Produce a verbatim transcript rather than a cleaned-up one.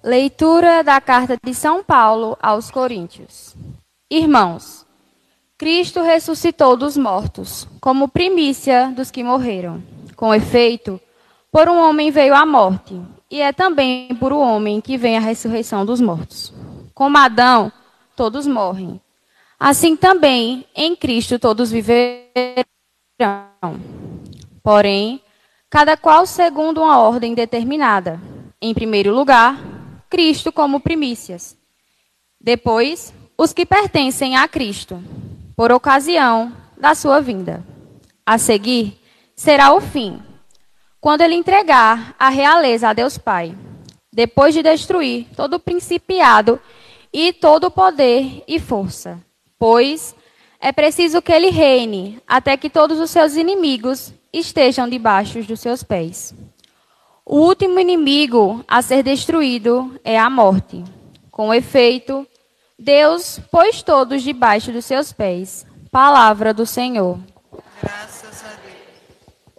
Leitura da carta de São Paulo aos Coríntios. Irmãos, Cristo ressuscitou dos mortos, como primícia dos que morreram. Com efeito, por um homem veio a morte, e é também por um homem que vem a ressurreição dos mortos. Como Adão, todos morrem. Assim também, em Cristo todos viverão. Porém, cada qual segundo uma ordem determinada. Em primeiro lugar, Cristo como primícias. Depois, os que pertencem a Cristo, por ocasião da sua vinda. A seguir, será o fim, quando ele entregar a realeza a Deus Pai, depois de destruir todo o principiado e todo o poder e força. Pois é preciso que ele reine, até que todos os seus inimigos estejam debaixo dos seus pés. O último inimigo a ser destruído é a morte. Com efeito, Deus pôs todos debaixo dos seus pés. Palavra do Senhor.